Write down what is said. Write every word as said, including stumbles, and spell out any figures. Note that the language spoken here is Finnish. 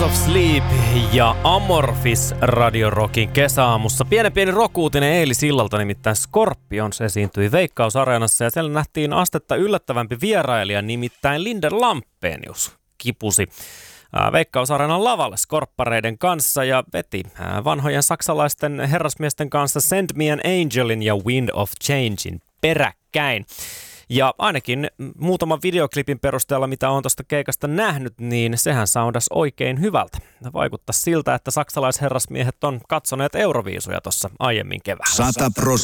of Sleep ja Amorphis Radio Rockin kesäaamussa. Pienen pieni rock-uutinen eilisillalta, nimittäin Scorpions esiintyi Veikkaus-areenassa ja siellä nähtiin astetta yllättävämpi vierailija, nimittäin Linda Lampenius kipusi Veikkaus-areenan lavalle skorppareiden kanssa ja veti vanhojen saksalaisten herrasmiesten kanssa Send Me an Angelin ja Wind of Changein peräkkäin. Ja ainakin muutaman videoklipin perusteella, mitä olen tuosta keikasta nähnyt, niin sehän soundasi oikein hyvältä. Vaikuttaa siltä, että saksalaisherrasmiehet on katsoneet Euroviisuja tuossa aiemmin keväällä. sata prosenttia